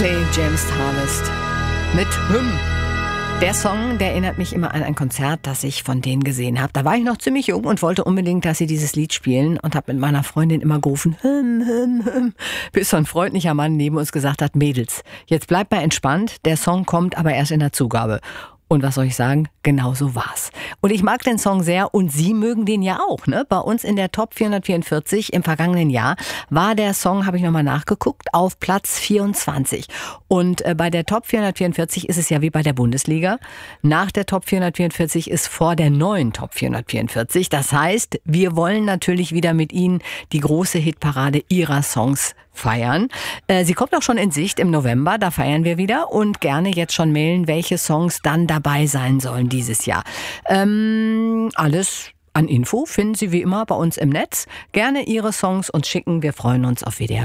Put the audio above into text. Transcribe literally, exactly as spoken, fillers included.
Clay James Harvest mit Hymn. Der Song, der erinnert mich immer an ein Konzert, das ich von denen gesehen habe. Da war ich noch ziemlich jung und wollte unbedingt, dass sie dieses Lied spielen und habe mit meiner Freundin immer gerufen, hym, hym, hym, bis so ein freundlicher Mann neben uns gesagt hat, Mädels, jetzt bleibt mal entspannt, der Song kommt aber erst in der Zugabe. Und was soll ich sagen? Genau so war's. Und ich mag den Song sehr und Sie mögen den ja auch, ne? Bei uns in der Top vierhundertvierundvierzig im vergangenen Jahr war der Song, habe ich nochmal nachgeguckt, auf Platz vierundzwanzig. Und äh, bei der Top vierhundertvierundvierzig ist es ja wie bei der Bundesliga. Nach der Top vierhundertvierundvierzig ist vor der neuen Top vierhundertvierundvierzig. Das heißt, wir wollen natürlich wieder mit Ihnen die große Hitparade Ihrer Songs feiern. Äh, sie kommt auch schon in Sicht im November, da feiern wir wieder und gerne jetzt schon mailen, welche Songs dann dabei sein sollen dieses Jahr. Ähm, alles an Info finden Sie wie immer bei uns im Netz. Gerne Ihre Songs uns schicken, wir freuen uns auf W D R.